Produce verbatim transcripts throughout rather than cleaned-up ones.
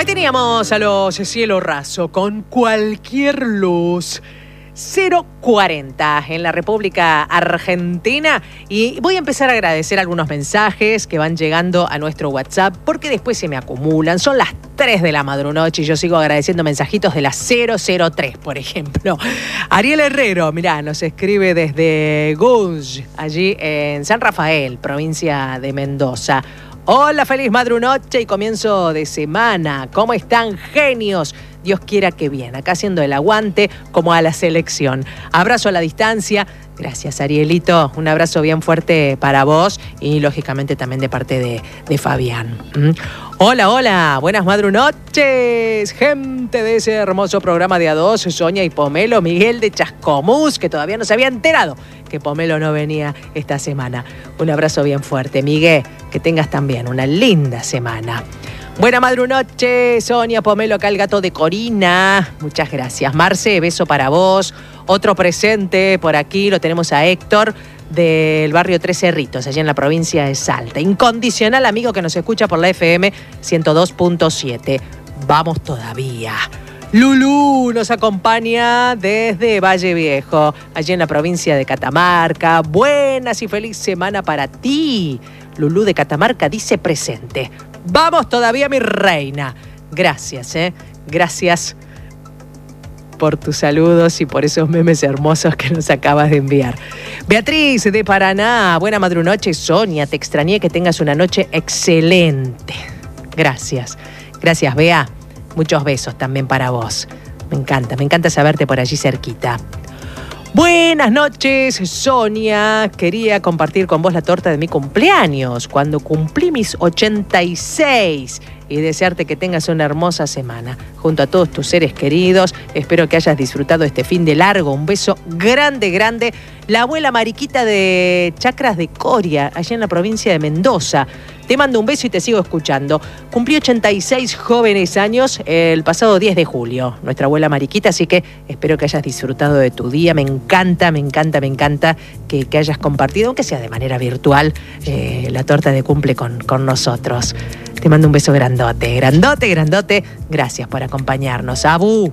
Ahí teníamos a los Cielo Raso con Cualquier Luz. cero cuarenta en la República Argentina, y voy a empezar a agradecer algunos mensajes que van llegando a nuestro WhatsApp porque después se me acumulan. Son las tres de la madrunoche y yo sigo agradeciendo mensajitos de las cero cero tres, por ejemplo. Ariel Herrero, mirá, nos escribe desde Gunj, allí en San Rafael, provincia de Mendoza. Hola, feliz madrunoche y comienzo de semana. ¿Cómo están, genios? Dios quiera que bien. Acá haciendo el aguante como a la selección. Abrazo a la distancia. Gracias, Arielito. Un abrazo bien fuerte para vos y, lógicamente, también de parte de, de Fabián. ¿Mm? Hola, hola. Buenas madrunoches. Gente de ese hermoso programa de A dos, Sonia y Pomelo. Miguel de Chascomús, que todavía no se había enterado que Pomelo no venía esta semana. Un abrazo bien fuerte, Miguel. Que tengas también una linda semana. Buena madrunoche, Sonia, Pomelo, acá el gato de Corina. Muchas gracias. Marce, beso para vos. Otro presente por aquí, lo tenemos a Héctor del barrio Tres Cerritos, allá en la provincia de Salta. Incondicional amigo que nos escucha por la F M ciento dos punto siete. Vamos todavía. Lulú nos acompaña desde Valle Viejo, allí en la provincia de Catamarca. Buenas y feliz semana para ti. Lulú de Catamarca dice presente. Vamos todavía, mi reina. Gracias, ¿eh? Gracias por tus saludos y por esos memes hermosos que nos acabas de enviar. Beatriz de Paraná, buena madrunoche. Sonia, te extrañé, que tengas una noche excelente. Gracias. Gracias, Bea. Muchos besos también para vos. Me encanta, me encanta saberte por allí cerquita. Buenas noches, Sonia. Quería compartir con vos la torta de mi cumpleaños, cuando cumplí mis ochenta y seis, y desearte que tengas una hermosa semana junto a todos tus seres queridos. Espero que hayas disfrutado este fin de largo. Un beso grande, grande. La abuela Mariquita de Chacras de Coria, allá en la provincia de Mendoza. Te mando un beso y te sigo escuchando. Cumplí ochenta y seis jóvenes años el pasado diez de julio, nuestra abuela Mariquita, así que espero que hayas disfrutado de tu día. Me encanta, me encanta, me encanta que, que hayas compartido, aunque sea de manera virtual, eh, la torta de cumple con, con nosotros. Te mando un beso grandote, grandote, grandote. Gracias por acompañarnos. Abu.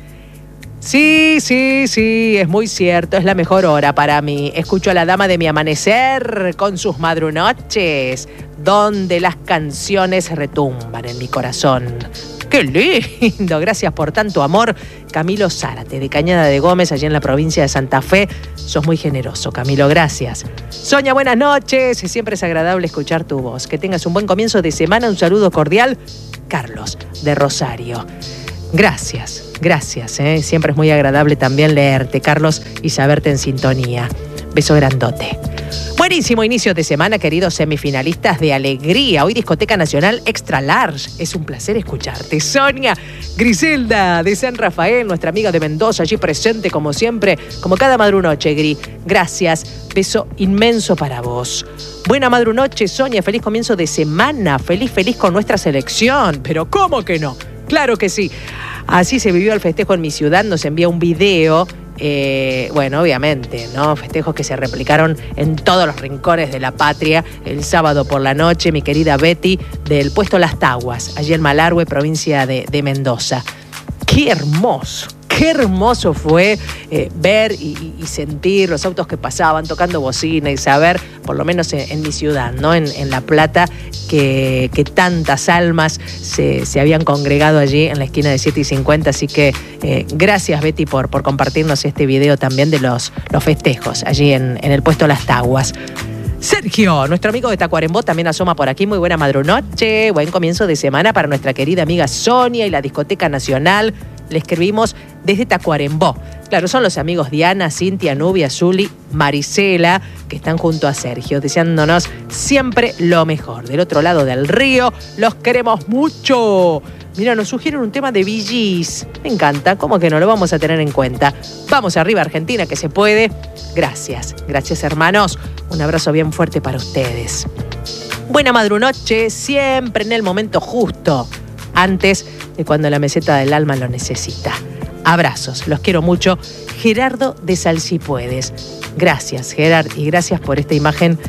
Sí, sí, sí, es muy cierto, es la mejor hora para mí. Escucho a la dama de mi amanecer con sus madrunoches, donde las canciones retumban en mi corazón. ¡Qué lindo! Gracias por tanto amor. Camilo Zárate, de Cañada de Gómez, allá en la provincia de Santa Fe. Sos muy generoso, Camilo, gracias. Sonia, buenas noches. Siempre es agradable escuchar tu voz. Que tengas un buen comienzo de semana. Un saludo cordial. Carlos, de Rosario. Gracias, gracias. ¿eh? Siempre es muy agradable también leerte, Carlos, y saberte en sintonía. Beso grandote. Buenísimo inicio de semana, queridos semifinalistas de Alegría. Hoy Discoteca Nacional Extra Large. Es un placer escucharte. Sonia, Griselda de San Rafael, nuestra amiga de Mendoza, allí presente como siempre, como cada madrunoche, Gri. Gracias. Beso inmenso para vos. Buena madrunoche, Sonia. Feliz comienzo de semana. Feliz, feliz con nuestra selección. Pero ¿cómo que no? Claro que sí. Así se vivió el festejo en mi ciudad. Nos envía un video. Eh, bueno, obviamente, ¿no? Festejos que se replicaron en todos los rincones de la patria el sábado por la noche. Mi querida Betty del puesto Las Taguas, allí en Malargüe, provincia de, de Mendoza. ¡Qué hermoso! Qué hermoso fue eh, ver y, y sentir los autos que pasaban tocando bocina y saber, por lo menos en, en mi ciudad, ¿no? En, en La Plata, que, que tantas almas se, se habían congregado allí en la esquina de siete y cincuenta. Así que eh, gracias, Betty, por, por compartirnos este video también de los, los festejos allí en, en el puesto Las Taguas. Sergio, nuestro amigo de Tacuarembó, también asoma por aquí. Muy buena madrunoche, buen comienzo de semana para nuestra querida amiga Sonia y la Discoteca Nacional. Le escribimos desde Tacuarembó. Claro, son los amigos Diana, Cintia, Nubia, Zuli, Marisela, que están junto a Sergio, deseándonos siempre lo mejor. Del otro lado del río, los queremos mucho. Mira, nos sugieren un tema de Bee Gees. Me encanta, ¿cómo que no lo vamos a tener en cuenta? Vamos arriba, Argentina, que se puede. Gracias, gracias, hermanos. Un abrazo bien fuerte para ustedes. Buena madrunoche, siempre en el momento justo, antes de cuando la meseta del alma lo necesita. Abrazos, los quiero mucho. Gerardo de Salsipuedes. Gracias, Gerard, y gracias por esta imagen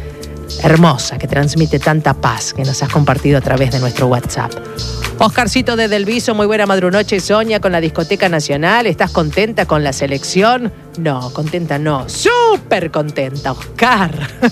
hermosa que transmite tanta paz que nos has compartido a través de nuestro WhatsApp. Oscarcito desde el Viso, muy buena madrunoche. Sonia con la Discoteca Nacional. ¿Estás contenta con la selección? No, contenta no. Súper contenta, Oscar.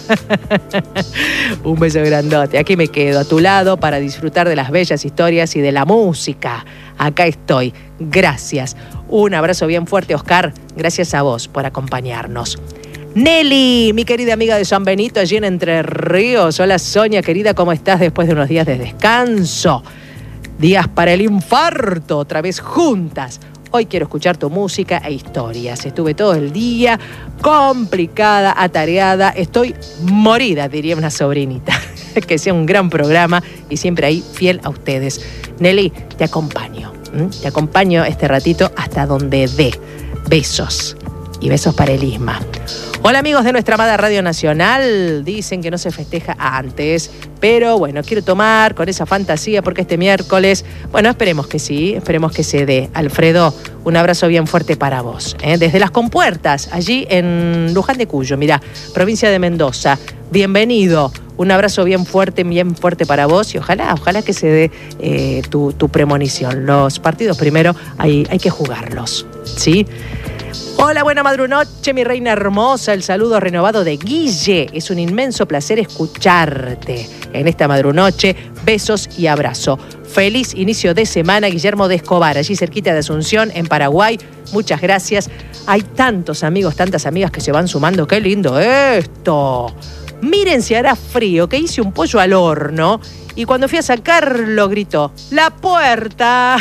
Un beso grandote. Aquí me quedo a tu lado para disfrutar de las bellas historias y de la música. Acá estoy. Gracias. Un abrazo bien fuerte, Oscar. Gracias a vos por acompañarnos. Nelly, mi querida amiga de San Benito, allí en Entre Ríos. Hola, Sonia, querida, ¿cómo estás después de unos días de descanso? Días para el infarto, otra vez juntas. Hoy quiero escuchar tu música e historias. Estuve todo el día complicada, atareada. Estoy morida, diría una sobrinita. Que sea un gran programa y siempre ahí fiel a ustedes. Nelly, te acompaño. ¿Mm? Te acompaño este ratito hasta donde dé. Besos. Y besos para el Isma. Hola amigos de nuestra amada Radio Nacional, dicen que no se festeja antes, pero bueno, quiero tomar con esa fantasía porque este miércoles, bueno, esperemos que sí, esperemos que se dé. Alfredo, un abrazo bien fuerte para vos, ¿eh? Desde Las Compuertas, allí en Luján de Cuyo, mirá, provincia de Mendoza, bienvenido, un abrazo bien fuerte, bien fuerte para vos y ojalá, ojalá que se dé eh, tu, tu premonición. Los partidos primero hay, hay que jugarlos, ¿sí? Hola, buena madrunoche, mi reina hermosa. El saludo renovado de Guille. Es un inmenso placer escucharte en esta madrunoche. Besos y abrazo. Feliz inicio de semana, Guillermo de Escobar, allí cerquita de Asunción, en Paraguay. Muchas gracias. Hay tantos amigos, tantas amigas que se van sumando. ¡Qué lindo esto! Miren si hará frío, que hice un pollo al horno y cuando fui a sacarlo gritó, ¡la puerta!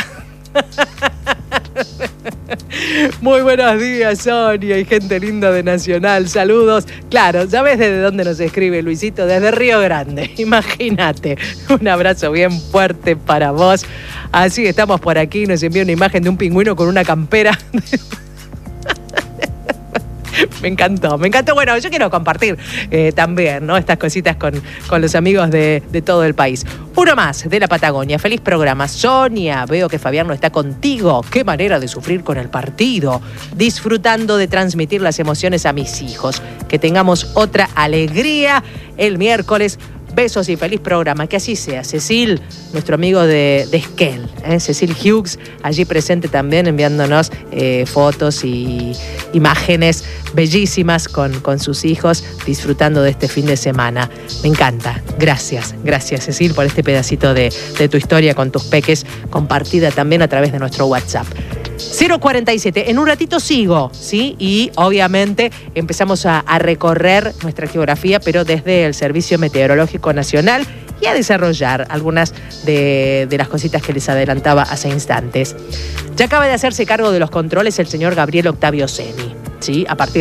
Muy buenos días, Sonia y gente linda de Nacional. Saludos. Claro, ¿sabes desde dónde nos escribe Luisito? Desde Río Grande. Imagínate. Un abrazo bien fuerte para vos. Así estamos por aquí. Nos envía una imagen de un pingüino con una campera. Me encantó, me encantó. Bueno, yo quiero compartir eh, también, ¿no? Estas cositas con, con los amigos de, de todo el país. Uno más de la Patagonia. Feliz programa. Sonia, veo que Fabián no está contigo. Qué manera de sufrir con el partido. Disfrutando de transmitir las emociones a mis hijos. Que tengamos otra alegría el miércoles. Besos y feliz programa. Que así sea. Cecil, nuestro amigo de, de Esquel, ¿eh? Cecil Hughes, allí presente también enviándonos eh, fotos y imágenes bellísimas con, con sus hijos, disfrutando de este fin de semana. Me encanta. Gracias, gracias Cecil por este pedacito de, de tu historia con tus peques, compartida también a través de nuestro WhatsApp. cero cuarenta y siete, en un ratito sigo, ¿sí? Y obviamente empezamos a, a recorrer nuestra geografía, pero desde el Servicio Meteorológico Nacional y a desarrollar algunas de, de las cositas que les adelantaba hace instantes. Ya acaba de hacerse cargo de los controles el señor Gabriel Octavio Seni, ¿sí? A partir